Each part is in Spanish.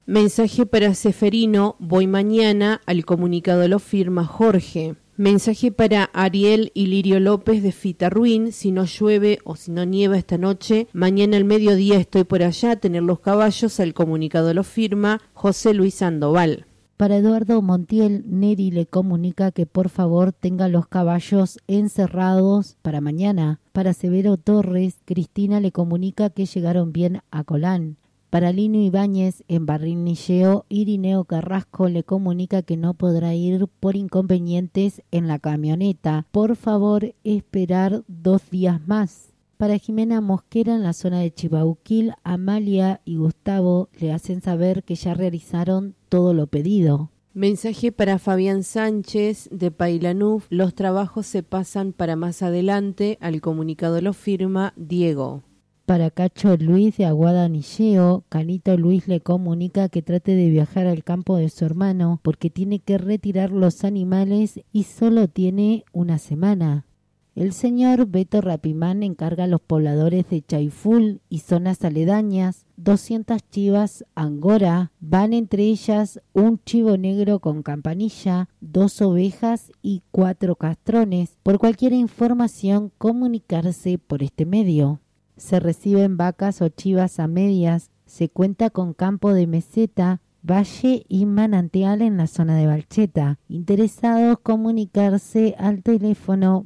Mensaje para Seferino, voy mañana, al comunicado lo firma Jorge. Mensaje para Ariel y Lirio López de Fitarruín, si no llueve o si no nieva esta noche, mañana al mediodía estoy por allá a tener los caballos, al comunicado lo firma José Luis Sandoval. Para Eduardo Montiel, Neri le comunica que por favor tenga los caballos encerrados para mañana. Para Severo Torres, Cristina le comunica que llegaron bien a Colán. Para Lino Ibáñez, en Barrinilleo, Irineo Carrasco le comunica que no podrá ir por inconvenientes en la camioneta. Por favor, esperar 2 días más. Para Jimena Mosquera, en la zona de Chibauquil, Amalia y Gustavo le hacen saber que ya realizaron todo lo pedido. Mensaje para Fabián Sánchez de Pailanuf, los trabajos se pasan para más adelante, al comunicado lo firma Diego. Para Cacho Luis de Aguada Anilleo, Canito Luis le comunica que trate de viajar al campo de su hermano porque tiene que retirar los animales y solo tiene una semana. El señor Beto Rapimán encarga a los pobladores de Chaiful y zonas aledañas 200 chivas angora, van entre ellas un chivo negro con campanilla, 2 ovejas y 4 castrones. Por cualquier información, comunicarse por este medio. Se reciben vacas o chivas a medias, se cuenta con campo de meseta, valle y manantial en la zona de Balcheta. Interesados, comunicarse al teléfono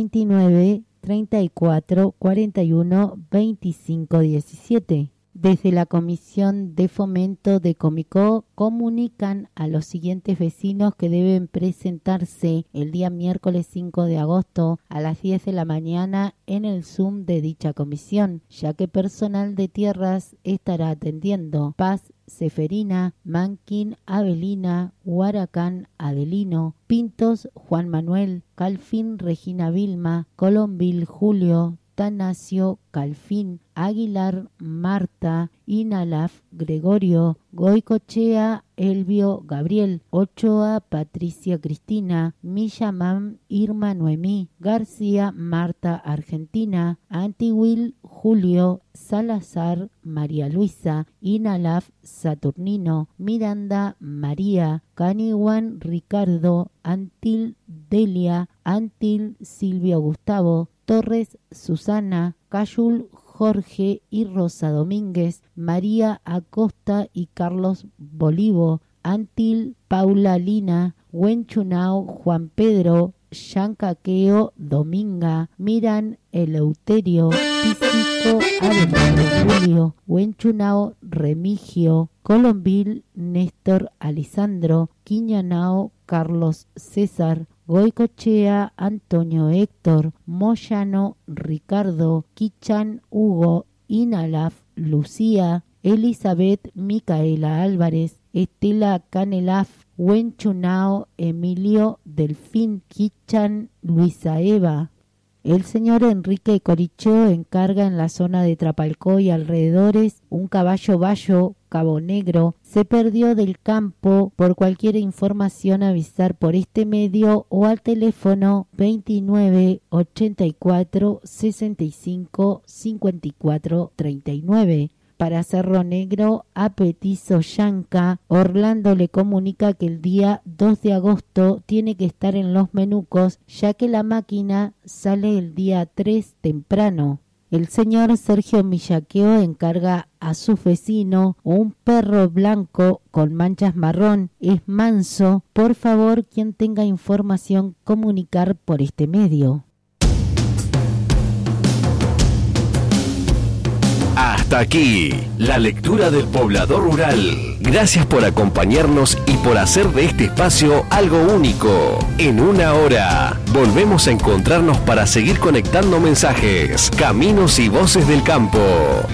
29 34 41 25 17. Desde la Comisión de Fomento de Comicó comunican a los siguientes vecinos que deben presentarse el día miércoles 5 de agosto a las 10 de la mañana en el Zoom de dicha comisión, ya que personal de tierras estará atendiendo. Paz Seferina, Manquín Avelina, Huaracán Adelino, Pintos Juan Manuel, Calfín Regina Vilma, Colombil Julio, Tanacio Calfín, Aguilar Marta, Inalaf Gregorio, Goicochea Elvio Gabriel, Ochoa Patricia Cristina, Millamán Irma Noemí, García Marta Argentina, Antihuil Julio, Salazar María Luisa, Inalaf Saturnino, Miranda María, Caniwan Ricardo, Antil Delia, Antil Silvio Gustavo, Torres Susana, Cayul Jorge y Rosa Domínguez, María Acosta y Carlos Bolivo, Antil Paula Lina, Huenchunao Juan Pedro, Yancaqueo Dominga, Miran Eleuterio, Pisico Abelardo Julio, Huenchunao Remigio, Colombil Néstor Alisandro, Quiñanao Carlos César, Goicochea Antonio Héctor, Moyano Ricardo, Quichan Hugo, Inalaf Lucía, Elizabeth Micaela Álvarez, Estela Canelaf, Huenchunao Emilio Delfín, Quichan Luisa Eva. El señor Enrique Coricheo encarga en la zona de Trapalcó y alrededores un caballo bayo, Cabo Negro, se perdió del campo. Por cualquier información avisar por este medio o al teléfono 29 84 65 54 39. Para Cerro Negro, a Petizo Yanca, Orlando le comunica que el día 2 de agosto tiene que estar en Los Menucos, ya que la máquina sale el día 3 temprano. El señor Sergio Millaqueo encarga a su vecino un perro blanco con manchas marrón, es manso. Por favor, quien tenga información, comunicar por este medio. Hasta aquí, la lectura del Poblador Rural. Gracias por acompañarnos y por hacer de este espacio algo único. En una hora, volvemos a encontrarnos para seguir conectando mensajes, caminos y voces del campo.